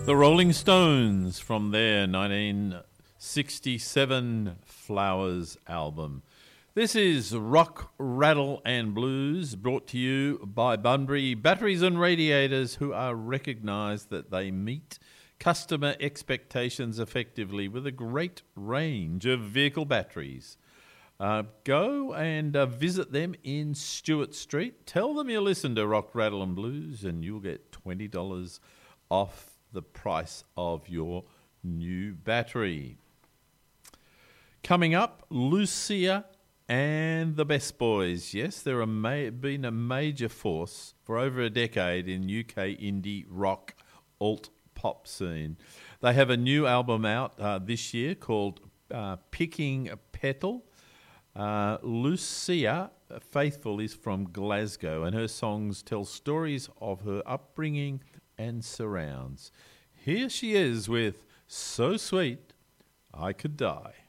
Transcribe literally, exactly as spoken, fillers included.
The Rolling Stones from their nineteen sixty-seven Flowers album. This is Rock, Rattle and Blues, brought to you by Bunbury Batteries and Radiators, who are recognised that they meet customer expectations effectively with a great range of vehicle batteries. Uh, go and uh, visit them in Stewart Street. Tell them you listen to Rock, Rattle and Blues and you'll get twenty dollars off the price of your new battery. Coming up, Lucia and the Best Boys. Yes, they're a ma- been a major force for over a decade in U K indie rock alt pop scene. They have a new album out uh, this year called uh, Picking Petal. Uh, Lucia Faithful is from Glasgow, and her songs tell stories of her upbringing and surrounds. Here she is with So Sweet I Could Die.